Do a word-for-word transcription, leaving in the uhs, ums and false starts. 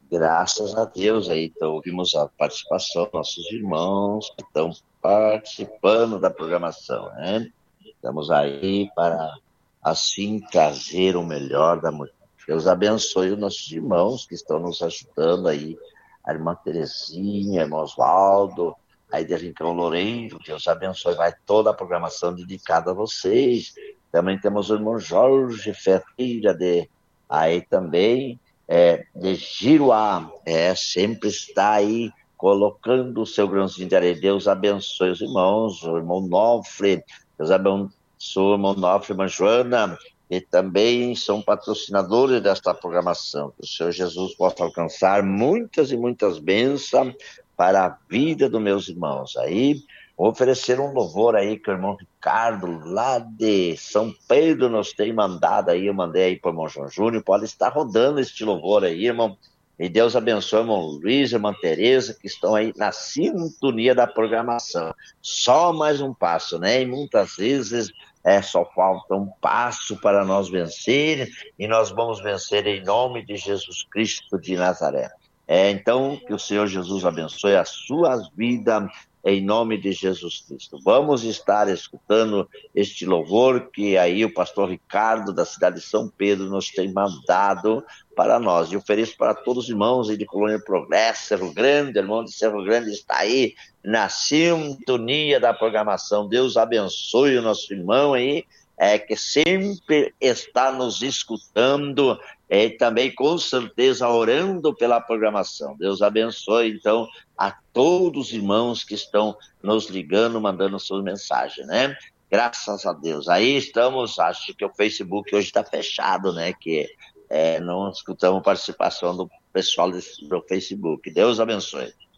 Graças a Deus aí, então ouvimos a participação dos nossos irmãos que estão participando da programação, né? Estamos aí para, assim, trazer o melhor da mulher. Deus abençoe os nossos irmãos que estão nos ajudando aí, a irmã Terezinha, irmão Oswaldo, aí de Rincão Loureiro, Deus abençoe, vai toda a programação dedicada a vocês. Também temos o irmão Jorge Ferreira, de, aí também, é, de Giruá, é, sempre está aí colocando o seu grãozinho de areia. Deus abençoe os irmãos, o irmão Nofre, Deus abençoe o irmão Nofre, irmã Joana, e também são patrocinadores desta programação. Que o Senhor Jesus possa alcançar muitas e muitas bênçãos para a vida dos meus irmãos. Aí, vou oferecer um louvor aí que o irmão Ricardo, lá de São Pedro, nos tem mandado aí. Eu mandei aí para o irmão João Júnior. Pode estar rodando este louvor aí, irmão. E Deus abençoe o irmão Luiz, a irmã Tereza, que estão aí na sintonia da programação. Só mais um passo, né? E muitas vezes é, só falta um passo para nós vencer, e nós vamos vencer em nome de Jesus Cristo de Nazaré. É, então, que o Senhor Jesus abençoe as suas vidas, em nome de Jesus Cristo. Vamos estar escutando este louvor que aí o pastor Ricardo, da cidade de São Pedro, nos tem mandado para nós. E ofereço para todos os irmãos aí de Colônia Progresso, Cerro Grande, irmão de Cerro Grande está aí na sintonia da programação. Deus abençoe o nosso irmão aí, é, que sempre está nos escutando, é, e também com certeza orando pela programação. Deus abençoe, então, a todos os irmãos que estão nos ligando, mandando suas mensagens, né? Graças a Deus. Aí estamos, acho que o Facebook hoje está fechado, né? Que é, não escutamos participação do pessoal desse, do Facebook. Deus abençoe.